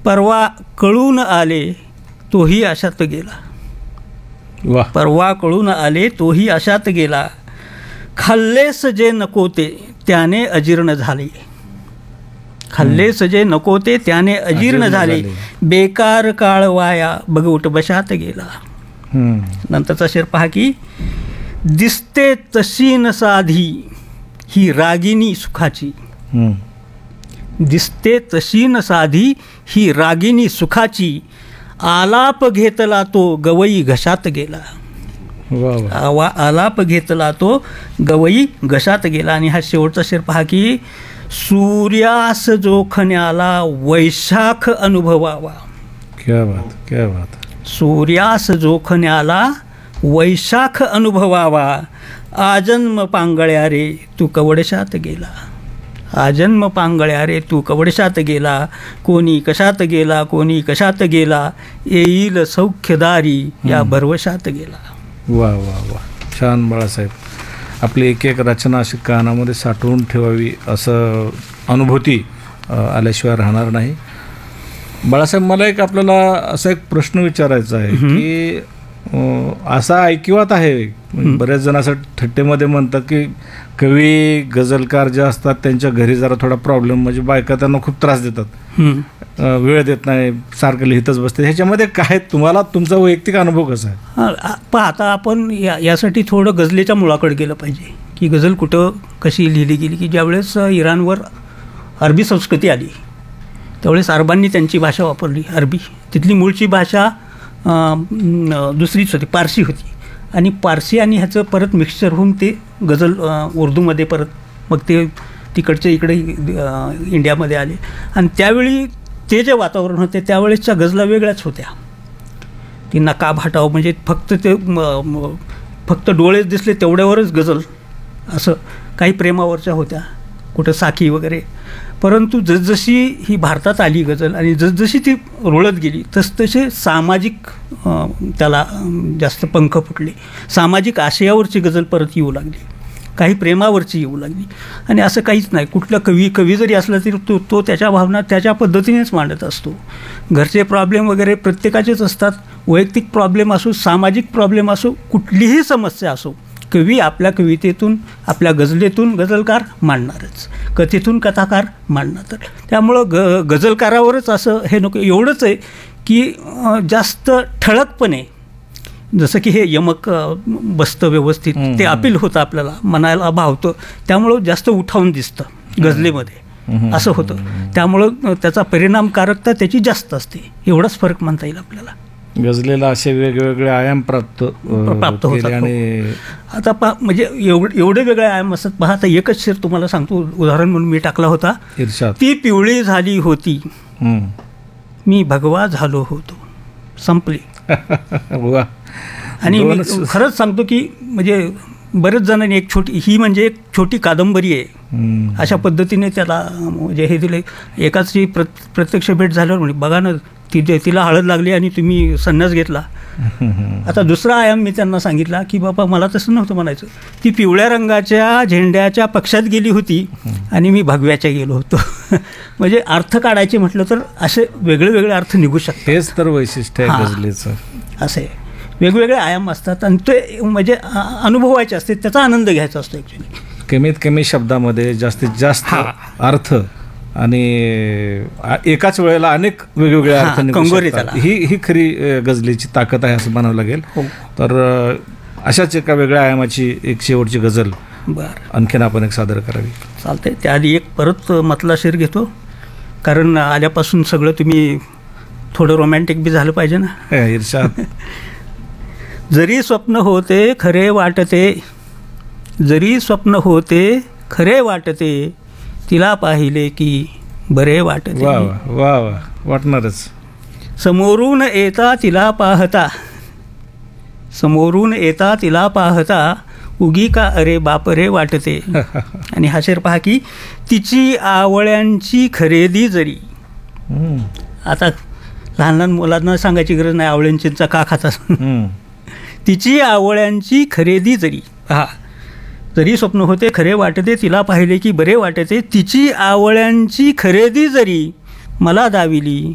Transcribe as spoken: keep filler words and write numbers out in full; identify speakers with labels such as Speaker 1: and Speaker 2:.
Speaker 1: परवा कळून आले तोही अशात गेला.
Speaker 2: वा.
Speaker 1: परवा कळून आले तोही अशात गेला. खाल्लेस जे नको ते त्याने अजीर्ण झाले. खाल्लेस जे नको ते त्याने अजीर्ण झाले. बेकार काळ वाया बघवट बशात गेला. नंतरचा शेर पहा की दिसते तशी न साधी ही रागिनी सुखाची. दिसते तशी न साधी ही रागिनी सुखाची. आलाप घेतला तो गवई घशात गेला. आवा आलाप घेतला तो गवई घशात गेला. आणि हा शेवटचा शेर पहा की सूर्यास जोखण्याला वैशाख अनुभवावा.
Speaker 2: क्या बात, क्या बात.
Speaker 1: सूर्यास जोखण्याला वैशाख अनुभवावा. आजन्म पांगळ्या रे तू कवडशात गेला. आजन्म पांगळ्या रे तू कवडशात गेला. कोणी कशात गेला, कोणी कशात गेला. येईल सौख्यदारी या भरवशात गेला.
Speaker 2: वा वा वा. छान बाळासाहेब. आपली एक एक रचना अशी कानामध्ये साठवून ठेवावी असं अनुभूती आल्याशिवाय राहणार नाही. बाळासाहेब, मला एक आपल्याला असा एक प्रश्न विचारायचा आहे की असा ऐकिवात आहे, बरेच जण असं थट्टेमध्ये म्हणतात की कवी गझलकार जे असतात त्यांच्या घरी जरा थोडा प्रॉब्लेम, म्हणजे बायका त्यांना खूप त्रास देतात, वेळ देत नाही, सारखं लिहितच बसते. ह्याच्यामध्ये काय तुम्हाला तुमचा वैयक्तिक अनुभव कसा आहे?
Speaker 1: पण आता आपण या यासाठी थोडं गझलेच्या मुळाकडे गेलं पाहिजे की गझल कुठं कशी लिहिली गेली. की ज्यावेळेस इराणवर अरबी संस्कृती आली त्यावेळेस अरबांनी त्यांची भाषा वापरली, अरबी. तिथली मूळची भाषा दुसरीच होती, पारसी होती. आणि पारसी आणि ह्याचं परत मिक्सचर होऊन ते गझल उर्दूमध्ये परत मग ते तिकडचे इकडे इंडियामध्ये आले. आणि त्यावेळी ते जे वातावरण होते त्यावेळेसच्या गझला वेगळ्याच होत्या. ती नकाब हटाव म्हणजे फक्त ते फक्त डोळेच दिसले तेवढ्यावरच गझल, असं काही प्रेमावरच्या होत्या, कुठं साखी वगैरे. परंतु जसजशी ही भारतात आली गझल आणि जसजशी ती रुळत गेली तसतसे सामाजिक त्याला जास्त पंख फुटले. सामाजिक आशयावरची गझल परत येऊ लागली, काही प्रेमावरची येऊ लागली. आणि असं काहीच नाही, कुठला कवी कवी जरी असला तरी तो तो त्याच्या भावना त्याच्या पद्धतीनेच मांडत असतो. घरचे प्रॉब्लेम वगैरे प्रत्येकाचेच असतात, वैयक्तिक प्रॉब्लेम असो, सामाजिक प्रॉब्लेम असो, कुठलीही समस्या असो, कवी आपल्या कवितेतून आपल्या गझलेतून गझलकार मांडणारच, कथेतून कथाकार मांडणार. त्यामुळं ग गझलकारावरच असं हे नको. एवढंच आहे की जास्त ठळकपणे जसं की हे यमक बसतं व्यवस्थित, ते अपील होतं, आपल्याला मनाला भावतं, त्यामुळं जास्त उठावून दिसतं गझलेमध्ये, असं होतं. त्यामुळं त्याचा परिणामकारकता त्याची जास्त असते. एवढाच फरक म्हणता येईल आपल्याला.
Speaker 2: गझलेला असे वेगवेगळे आयाम प्राप्त
Speaker 1: प्राप्त होतात. आणि आता पहा म्हणजे एवढे एवढे वेगळे आयाम असतात. पहा आता एकच शेर तुम्हाला सांगतो, उदाहरण म्हणून मी टाकला होता. ती पिवळी झाली होती मी भगवा झालो होतो, संपली. आणि मी खरंच सांगतो की म्हणजे बरेच जणांनी एक छोटी, ही म्हणजे एक छोटी कादंबरी आहे अशा पद्धतीने त्याला म्हणजे हे दिले. एकाची प्र प्रत्यक्ष भेट झाल्यावर म्हणजे बघा ना, ती तिला हळद लागली आणि तुम्ही संन्यास घेतला. आता दुसरा आयाम मी त्यांना सांगितला की बाबा मला तसं नव्हतं म्हणायचं, ती पिवळ्या रंगाच्या झेंड्याच्या पक्षात गेली होती आणि मी भगव्याच्या गेलो होतो. म्हणजे अर्थ काढायचे म्हटलं तर असे वेगळे वेगळे अर्थ निघू शकतात.
Speaker 2: हेच तर वैशिष्ट्य आहे गझलेचं.
Speaker 1: असे वेगवेगळे आयाम असतात आणि ते म्हणजे अनुभवायचे असते, त्याचा आनंद घ्यायचा असतो. ॲक्च्युली
Speaker 2: कमीत कमी शब्दामध्ये जास्तीत जास्त अर्थ आणि एकाच वेळेला अनेक वेगवेगळे अर्थ
Speaker 1: कंगोरे,
Speaker 2: ही ही खरी गझलेची ताकद आहे असं म्हणावं लागेल. तर अशाच एका वेगळ्या आयामाची एक शेवटची गझल आणखीन आपण एक सादर करावी.
Speaker 1: चालतंय. त्याआधी एक परत मतला शेर घेतो, कारण आल्यापासून सगळं तुम्ही थोडं रोमॅन्टिक बी झालं पाहिजे ना.
Speaker 2: इर्षाद.
Speaker 1: जरी स्वप्न होते खरे वाटते, जरी स्वप्न होते खरे वाटते, तिला पाहिले की बरे वाटते.
Speaker 2: वा वा वा, वाटणारच.
Speaker 1: समोरून येता तिला पाहता, समोरून येता तिला पाहता, उगी का अरे बापरे वाटते. आणि हा शेर पहा की तिची आवळ्यांची खरेदी जरी. आता लहान लहान मुलांना सांगायची गरज नाही आवळ्यांचीचा का खातात. तिची आवळ्यांची खरेदी जरी. हा, जरी स्वप्न होते खरे वाटते, तिला पाहिले की बरे वाटते, तिची आवळ्यांची खरेदी जरी मला दाविली